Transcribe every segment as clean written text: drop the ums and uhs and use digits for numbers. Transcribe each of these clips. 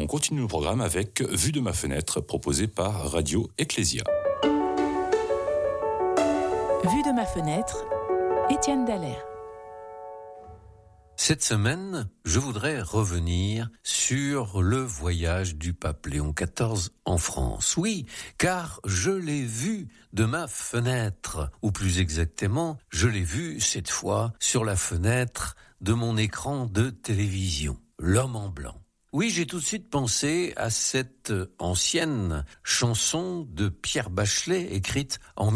continue le programme avec Vue de ma fenêtre, proposé par Radio Ecclésia. Vue de ma fenêtre, Étienne Dallaire. Cette semaine, je voudrais revenir sur le voyage du pape Léon XIV en France. Oui, car je l'ai vu de ma fenêtre, ou plus exactement, je l'ai vu cette fois sur la fenêtre de mon écran de télévision, L'Homme en blanc. Oui, j'ai tout de suite pensé à cette ancienne chanson de Pierre Bachelet, écrite en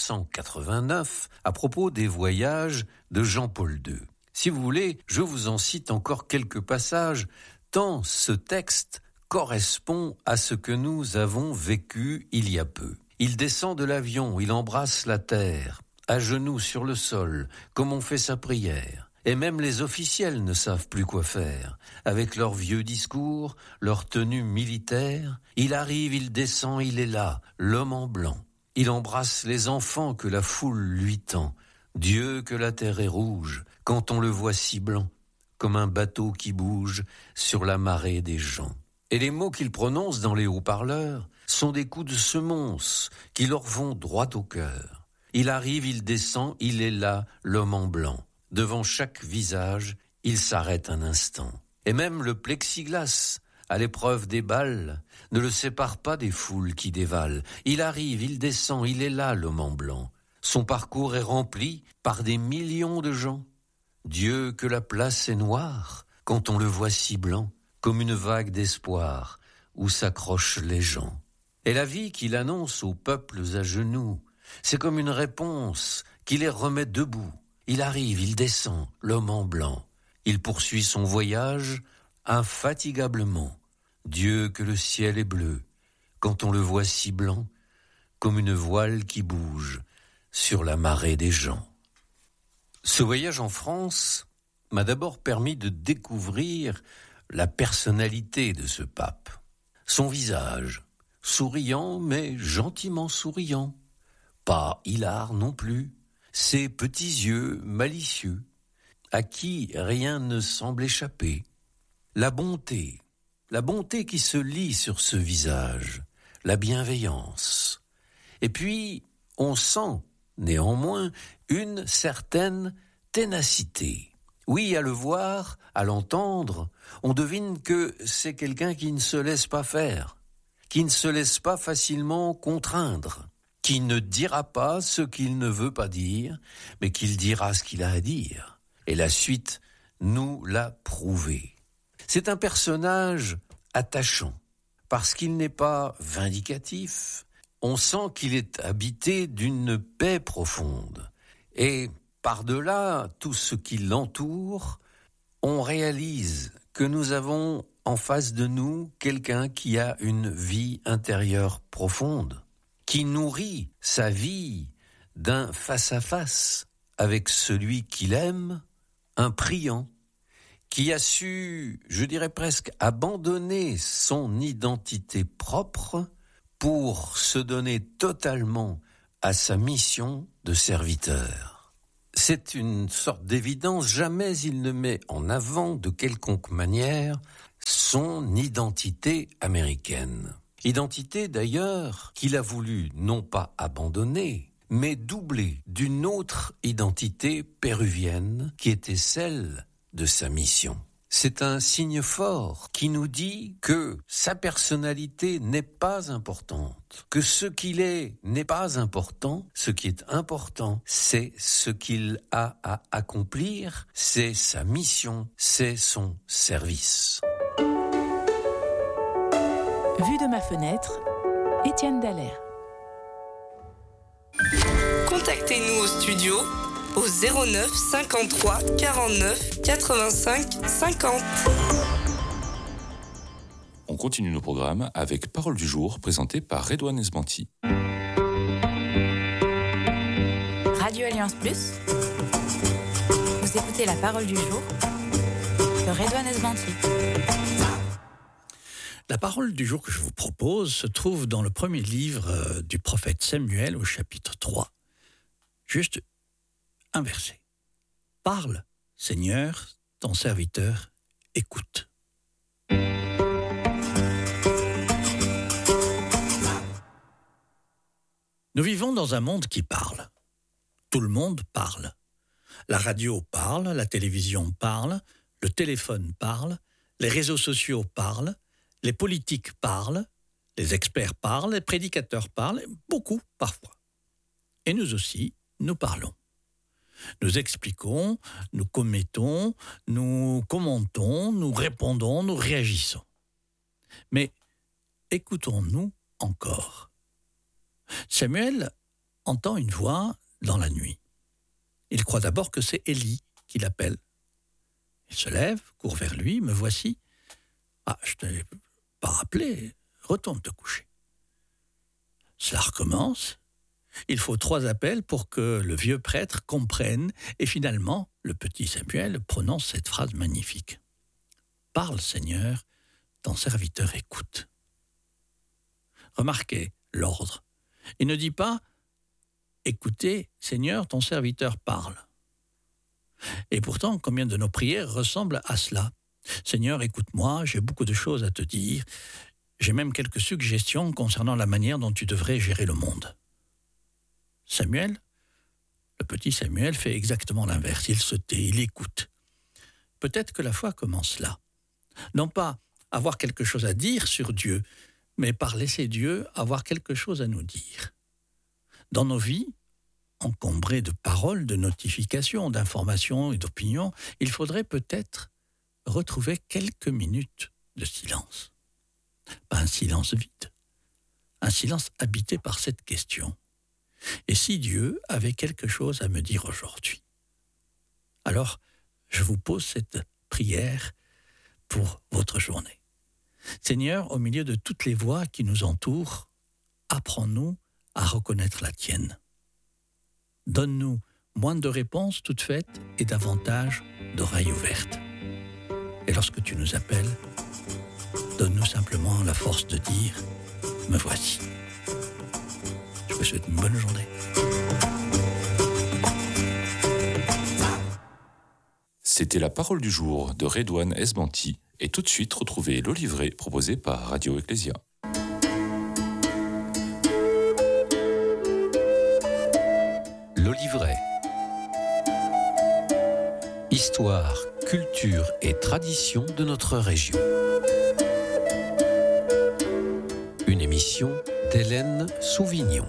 1989 à propos des voyages de Jean-Paul II. Si vous voulez, je vous en cite encore quelques passages, tant ce texte correspond à ce que nous avons vécu il y a peu. Il descend de l'avion, il embrasse la terre, à genoux sur le sol, comme on fait sa prière. Et même les officiels ne savent plus quoi faire. Avec leurs vieux discours, leur tenue militaire, il arrive, il descend, il est là, l'homme en blanc. Il embrasse les enfants que la foule lui tend. Dieu que la terre est rouge, quand on le voit si blanc, comme un bateau qui bouge sur la marée des gens. Et les mots qu'il prononce dans les haut-parleurs sont des coups de semonce qui leur vont droit au cœur. Il arrive, il descend, il est là, l'homme en blanc. Devant chaque visage, il s'arrête un instant. Et même le plexiglas, à l'épreuve des balles, ne le sépare pas des foules qui dévalent. Il arrive, il descend, il est là, l'homme en blanc. Son parcours est rempli par des millions de gens. Dieu que la place est noire, quand on le voit si blanc, comme une vague d'espoir, où s'accrochent les gens. Et la vie qu'il annonce aux peuples à genoux, c'est comme une réponse qui les remet debout. Il arrive, il descend, l'homme en blanc. Il poursuit son voyage infatigablement. Dieu que le ciel est bleu, quand on le voit si blanc, comme une voile qui bouge sur la marée des gens. Ce voyage en France m'a d'abord permis de découvrir la personnalité de ce pape. Son visage, souriant mais gentiment souriant, pas hilar non plus, ses petits yeux malicieux, à qui rien ne semble échapper. La bonté qui se lit sur ce visage, la bienveillance. Et puis, on sent néanmoins une certaine ténacité. Oui, à le voir, à l'entendre, on devine que c'est quelqu'un qui ne se laisse pas faire, qui ne se laisse pas facilement contraindre, qui ne dira pas ce qu'il ne veut pas dire, mais qu'il dira ce qu'il a à dire. Et la suite nous l'a prouvé. C'est un personnage attachant, parce qu'il n'est pas vindicatif. On sent qu'il est habité d'une paix profonde. Et par-delà tout ce qui l'entoure, on réalise que nous avons en face de nous quelqu'un qui a une vie intérieure profonde, qui nourrit sa vie d'un face-à-face avec celui qu'il aime, un priant, qui a su, je dirais presque, abandonner son identité propre pour se donner totalement à sa mission de serviteur. C'est une sorte d'évidence, jamais il ne met en avant de quelconque manière son identité américaine. Identité d'ailleurs qu'il a voulu non pas abandonner, mais doubler d'une autre identité péruvienne qui était celle de sa mission. C'est un signe fort qui nous dit que sa personnalité n'est pas importante, que ce qu'il est n'est pas important. Ce qui est important, c'est ce qu'il a à accomplir, c'est sa mission, c'est son service. Vue de ma fenêtre, Étienne Dallaire. Contactez-nous au studio au 09 53 49 85 50. On continue nos programmes avec Parole du jour, présentée par Redouane Esbanti. Radio Alliance Plus. Vous écoutez la Parole du jour de Redouane Esbanti. La parole du jour que je vous propose se trouve dans le premier livre du prophète Samuel au chapitre 3. Juste un verset. Parle, Seigneur, ton serviteur écoute. Nous vivons dans un monde qui parle. Tout le monde parle. La radio parle, la télévision parle, le téléphone parle, les réseaux sociaux parlent, les politiques parlent, les experts parlent, les prédicateurs parlent, beaucoup parfois. Et nous aussi, nous parlons. Nous expliquons, nous commettons, nous commentons, nous répondons, nous réagissons. Mais écoutons-nous encore. Samuel entend une voix dans la nuit. Il croit d'abord que c'est Élie qui l'appelle. Il se lève, court vers lui, me voici. Ah, je ne t'ai pas rappelé, retourne te coucher. Cela recommence. Il faut 3 appels pour que le vieux prêtre comprenne et finalement, le petit Samuel prononce cette phrase magnifique. « Parle, Seigneur, ton serviteur écoute. » Remarquez l'ordre. Il ne dit pas « Écoutez, Seigneur, ton serviteur parle. » Et pourtant, combien de nos prières ressemblent à cela ? « Seigneur, écoute-moi, j'ai beaucoup de choses à te dire. J'ai même quelques suggestions concernant la manière dont tu devrais gérer le monde. » Samuel, le petit Samuel, fait exactement l'inverse. Il se tait, il écoute. Peut-être que la foi commence là. Non pas avoir quelque chose à dire sur Dieu, mais par laisser Dieu avoir quelque chose à nous dire. Dans nos vies, encombrées de paroles, de notifications, d'informations et d'opinions, il faudrait peut-être retrouver quelques minutes de silence. Pas un silence vide, un silence habité par cette question. Et si Dieu avait quelque chose à me dire aujourd'hui ? Alors, je vous pose cette prière pour votre journée. Seigneur, au milieu de toutes les voix qui nous entourent, apprends-nous à reconnaître la tienne. Donne-nous moins de réponses toutes faites et davantage d'oreilles ouvertes. Et lorsque tu nous appelles, donne-nous simplement la force de dire « Me voici ». Je vous souhaite une bonne journée. C'était la parole du jour de Redouane Esbanti. Et tout de suite, retrouvez l'Olivret proposé par Radio Ecclésia. L'Olivret. Histoire, culture et tradition de notre région. Une émission d'Hélène Souvignon.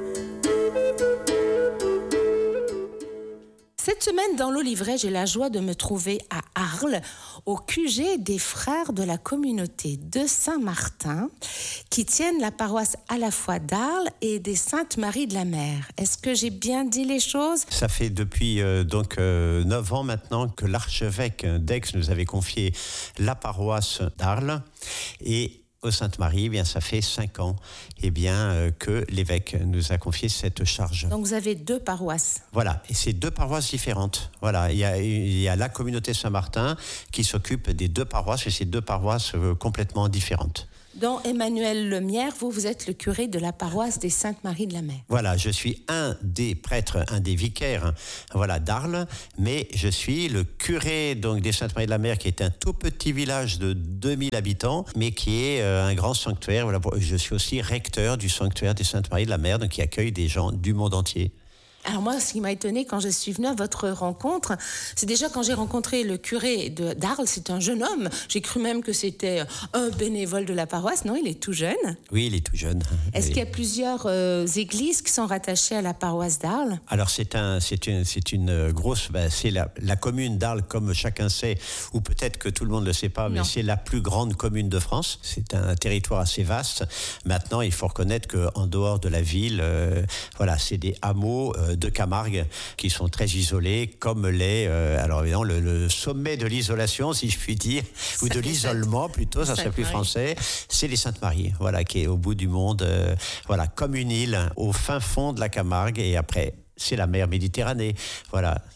Cette semaine, dans l'Olivret, j'ai la joie de me trouver à Arles, au QG des frères de la communauté de Saint-Martin, qui tiennent la paroisse à la fois d'Arles et des Saintes-Maries de la Mer. Est-ce que j'ai bien dit les choses ? Ça fait depuis 9 ans maintenant que l'archevêque d'Aix nous avait confié la paroisse d'Arles et aux Sainte-Marie, eh bien, ça fait 5 ans que l'évêque nous a confié cette charge. Donc vous avez 2 paroisses. Voilà, et c'est 2 paroisses différentes. Voilà, il y a la communauté Saint-Martin qui s'occupe des 2 paroisses, et c'est 2 paroisses complètement différentes. Dont Emmanuel Lemierre, vous êtes le curé de la paroisse des Saintes-Maries de la Mer. Voilà, je suis un des prêtres, un des vicaires, d'Arles, mais je suis le curé donc des Saintes-Maries de la Mer, qui est un tout petit village de 2000 habitants, mais qui est un grand sanctuaire. Voilà, je suis aussi recteur du sanctuaire des Saintes-Maries de la Mer, donc qui accueille des gens du monde entier. Alors moi, ce qui m'a étonné quand je suis venue à votre rencontre, c'est déjà quand j'ai rencontré le curé d'Arles, c'est un jeune homme. J'ai cru même que c'était un bénévole de la paroisse. Non, il est tout jeune. Oui, il est tout jeune. Est-ce qu'il y a plusieurs églises qui sont rattachées à la paroisse d'Arles ? Alors c'est une grosse, c'est la commune d'Arles, comme chacun sait, ou peut-être que tout le monde ne le sait pas, mais c'est la plus grande commune de France. C'est un territoire assez vaste. Maintenant, il faut reconnaître qu'en dehors de la ville, c'est des hameaux de Camargue qui sont très isolés, comme l'est alors évidemment le sommet de l'isolation, si je puis dire, ou de l'isolement plutôt, ça serait plus français, c'est les Saintes-Maries, qui est au bout du monde, comme une île au fin fond de la Camargue, et après c'est la mer Méditerranée,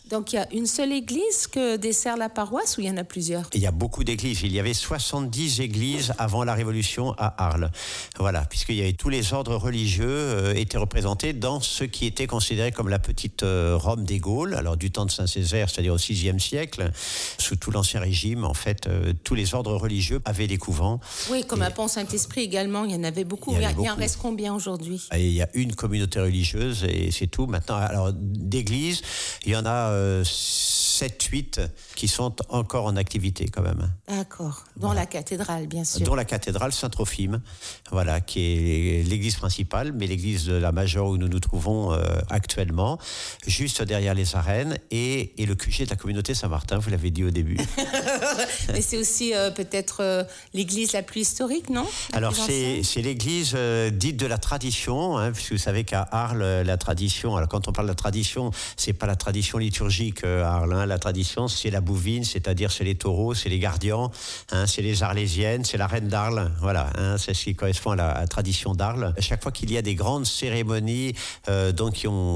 Donc il y a une seule église que dessert la paroisse ou il y en a plusieurs? Il y a beaucoup d'églises. Il y avait 70 églises avant la Révolution à Arles. Voilà, puisqu'il y avait tous les ordres religieux étaient représentés dans ce qui était considéré comme la petite Rome des Gaules, alors du temps de Saint-Césaire, c'est-à-dire au VIe siècle, sous tout l'Ancien Régime, en fait, tous les ordres religieux avaient des couvents. Oui, comme à Pont-Saint-Esprit également, il y en avait beaucoup. Il en reste combien aujourd'hui? Et il y a une communauté religieuse et c'est tout. Maintenant, alors d'églises, il y en a 7-8 qui sont encore en activité quand même. D'accord. Dont la cathédrale, bien sûr. Dont la cathédrale Saint-Trophime, voilà, qui est l'église principale, mais l'église de la Major où nous nous trouvons actuellement, juste derrière les arènes, et le QG de la communauté Saint-Martin, vous l'avez dit au début. Mais c'est aussi peut-être l'église la plus historique, non? Alors c'est l'église dite de la tradition, hein, puisque vous savez qu'à Arles, la tradition, alors quand on parle de la tradition, c'est pas la tradition liturgique à Arles, hein, la tradition c'est la bouvine, c'est-à-dire c'est les taureaux, c'est les gardians, hein, c'est les arlésiennes, c'est la reine d'Arles, voilà, hein, c'est ce qui correspond à la tradition d'Arles. À chaque fois qu'il y a des grandes cérémonies donc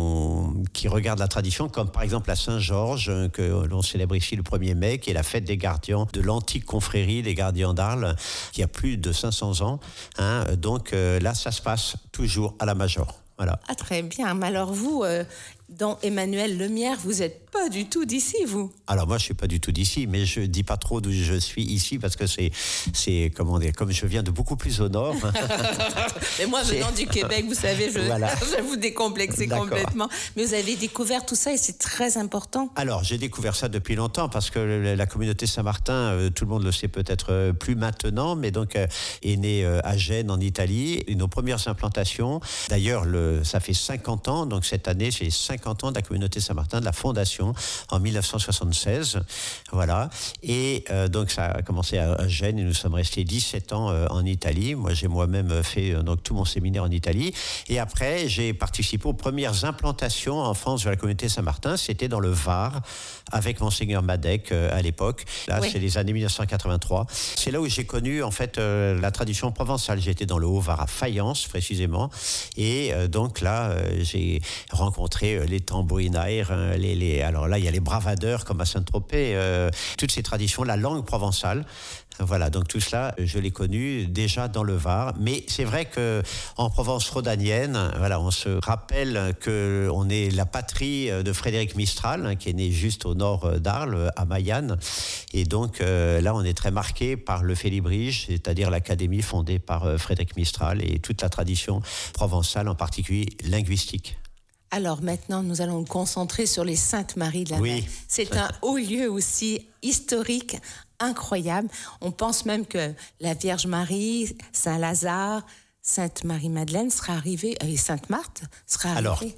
qui regardent la tradition, comme par exemple la Saint-Georges, que l'on célèbre ici le 1er mai, qui est la fête des gardians de l'antique confrérie des gardians d'Arles, qui a plus de 500 ans, hein, donc là ça se passe toujours à la Major. Voilà. Ah, très bien. Mais alors vous, dans Emmanuel Lemierre, vous n'êtes pas du tout d'ici, vous? Alors moi, je ne suis pas du tout d'ici, mais je ne dis pas trop d'où je suis ici, parce que c'est comment dire, comme je viens de beaucoup plus au nord. Mais moi, venant du Québec, vous savez, je vais vous décomplexer complètement. Mais vous avez découvert tout ça et c'est très important. Alors, j'ai découvert ça depuis longtemps, parce que la communauté Saint-Martin, tout le monde le sait peut-être plus maintenant, mais donc est née à Gênes, en Italie. Et nos premières implantations, d'ailleurs, ça fait 50 ans, donc cette année, c'est 50 ans de la communauté Saint-Martin, de la fondation, en 1976. Voilà. Et donc, ça a commencé à Gênes et nous sommes restés 17 ans en Italie. Moi, j'ai moi-même fait donc, tout mon séminaire en Italie. Et après, j'ai participé aux premières implantations en France de la communauté Saint-Martin. C'était dans le Var, avec Monseigneur Madec à l'époque. Là, c'est les années 1983. C'est là où j'ai connu, en fait, la tradition provençale. J'étais dans le Haut-Var, à Fayence, précisément. Et donc là, j'ai rencontré les tambourinaires, alors là, il y a les bravadeurs comme à Saint-Tropez, toutes ces traditions, la langue provençale. Voilà, donc tout cela, je l'ai connu déjà dans le Var. Mais c'est vrai qu'en Provence rhodanienne, voilà, on se rappelle qu'on est la patrie de Frédéric Mistral, hein, qui est né juste au nord d'Arles, à Mayanne. Et donc là, on est très marqué par le Félibrige, c'est-à-dire l'académie fondée par Frédéric Mistral et toute la tradition provençale, en particulier linguistique. Alors maintenant, nous allons nous concentrer sur les Saintes Maries de la Mer. C'est un haut lieu aussi historique, incroyable. On pense même que la Vierge Marie, Saint-Lazare, Sainte Marie-Madeleine sera arrivée, et Sainte Marthe sera arrivée. Alors,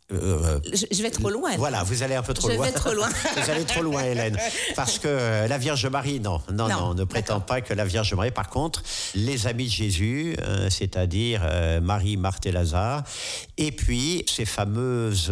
je vais trop loin. Voilà, vous allez un peu trop loin. Je vais trop loin. Vous allez trop loin, Hélène. Parce que la Vierge Marie, non, ne prétend pas que la Vierge Marie. Par contre, les amis de Jésus, c'est-à-dire Marie, Marthe et Lazare, et puis ces fameuses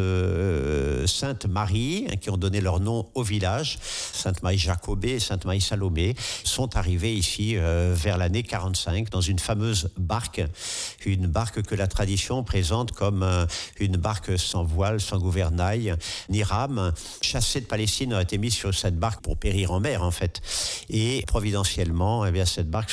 Sainte Marie, qui ont donné leur nom au village, Sainte Marie Jacobée et Sainte Marie Salomé, sont arrivées ici vers l'année 45 dans une fameuse barque, une barque que la tradition présente comme une barque sans voile, sans gouvernail, ni rame. Chassés de Palestine ont été mis sur cette barque pour périr en mer, en fait. Et providentiellement, eh bien, cette barque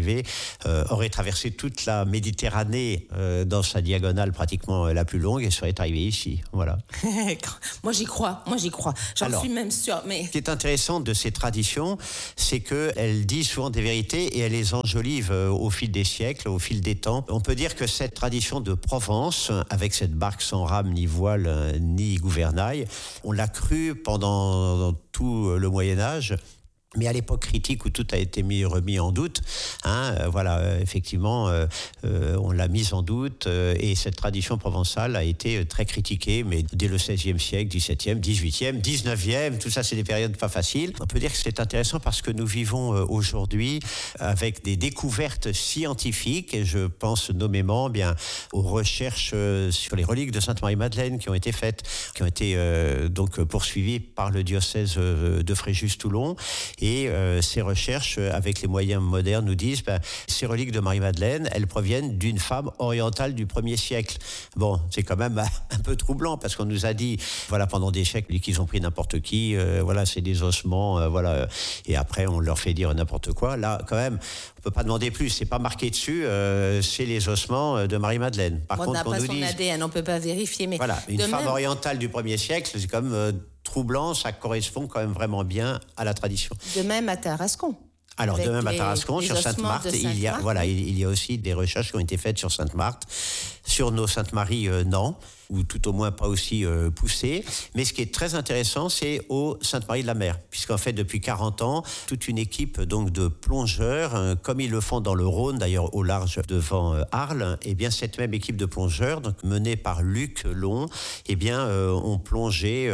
aurait traversé toute la Méditerranée dans sa diagonale pratiquement la plus longue et serait arrivée ici. Voilà. Moi, j'y crois. J'en suis même sûre. Mais... Ce qui est intéressant de ces traditions, c'est qu'elles disent souvent des vérités et elles les enjolivent au fil des siècles, au fil des temps. On peut dire que cette tradition de Provence, avec cette barque sans rame ni voile, ni gouvernail. On l'a cru pendant tout le Moyen-Âge. Mais à l'époque critique où tout a été remis en doute, voilà, effectivement, on l'a mise en doute et cette tradition provençale a été très critiquée, mais dès le XVIe siècle, XVIIe, XVIIIe, XIXe, tout ça, c'est des périodes pas faciles. On peut dire que c'est intéressant parce que nous vivons aujourd'hui avec des découvertes scientifiques, et je pense nommément bien aux recherches sur les reliques de Sainte Marie-Madeleine qui ont été faites, qui ont été donc poursuivies par le diocèse de Fréjus-Toulon. Et ces recherches, avec les moyens modernes, nous disent ces reliques de Marie-Madeleine, elles proviennent d'une femme orientale du 1er siècle. Bon, c'est quand même un peu troublant parce qu'on nous a dit, voilà, pendant des siècles, qu'ils ont pris n'importe qui, voilà, c'est des ossements, voilà, et après on leur fait dire n'importe quoi. Là, quand même, on peut pas demander plus. C'est pas marqué dessus. C'est les ossements de Marie-Madeleine. Par contre, on n'a pas nous son dise, ADN, on peut pas vérifier. Mais voilà, une femme orientale du 1er siècle, c'est quand même troublant. Ça correspond quand même vraiment bien à la tradition. De même à Tarascon. Alors, de même à Tarascon, sur Sainte-Marthe, il y a aussi des recherches qui ont été faites sur Sainte-Marthe. Sur nos Sainte-Marie, non, ou tout au moins pas aussi poussées. Mais ce qui est très intéressant, c'est au Sainte-Marie de la Mer, puisqu'en fait, depuis 40 ans, toute une équipe donc de plongeurs, comme ils le font dans le Rhône, d'ailleurs au large devant Arles, et bien cette même équipe de plongeurs, donc menée par Luc Long, et bien ont plongé,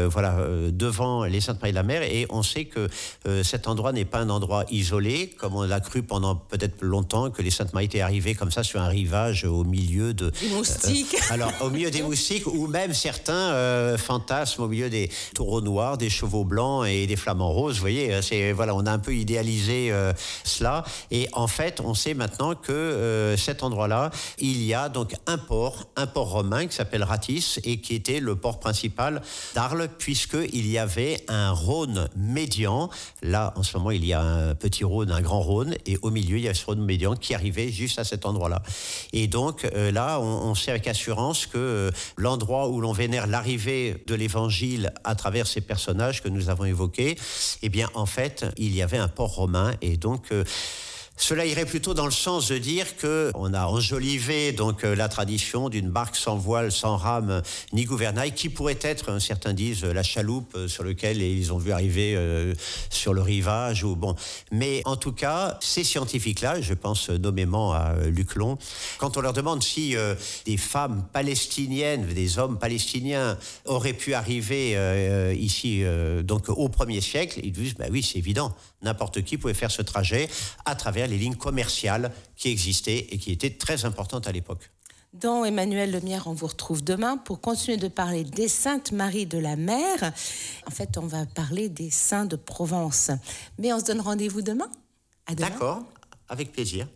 devant les Sainte-Marie de la Mer, et on sait que cet endroit n'est pas un endroit isolé, comme on l'a cru pendant peut-être longtemps, que les Sainte-Marie étaient arrivées comme ça sur un rivage au milieu des moustiques. Alors, au milieu des moustiques, ou même certains fantasmes au milieu des taureaux noirs, des chevaux blancs et des flamants roses. Vous voyez, on a un peu idéalisé cela. Et en fait, on sait maintenant que cet endroit-là, il y a donc un port romain qui s'appelle Ratis et qui était le port principal d'Arles, puisqu'il y avait un Rhône médian. Là, en ce moment, il y a un petit Rhône, un grand Rhône, et au milieu, il y a ce Rhône médian qui arrivait juste à cet endroit-là. Et donc, là, on sait avec assurance que l'endroit où l'on vénère l'arrivée de l'Évangile à travers ces personnages que nous avons évoqués, eh bien, en fait, il y avait un port romain. Et donc, cela irait plutôt dans le sens de dire qu'on a enjolivé donc la tradition d'une barque sans voile, sans rame, ni gouvernail, qui pourrait être, certains disent, la chaloupe sur laquelle ils ont vu arriver sur le rivage. Mais en tout cas, ces scientifiques-là, je pense nommément à Luc Long, quand on leur demande si des femmes palestiniennes, des hommes palestiniens auraient pu arriver ici donc au 1er siècle, ils disent oui, c'est évident. N'importe qui pouvait faire ce trajet à travers les lignes commerciales qui existaient et qui étaient très importantes à l'époque. Dans Emmanuel Lemierre, on vous retrouve demain pour continuer de parler des Saintes Marie de la Mer. En fait, on va parler des saints de Provence. Mais on se donne rendez-vous demain. À demain. D'accord, avec plaisir.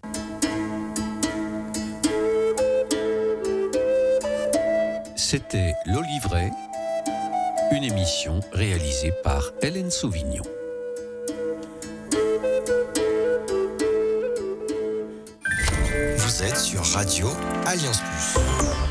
C'était L'Olivret, une émission réalisée par Hélène Sauvignon. Vous êtes sur Radio Alliance Plus.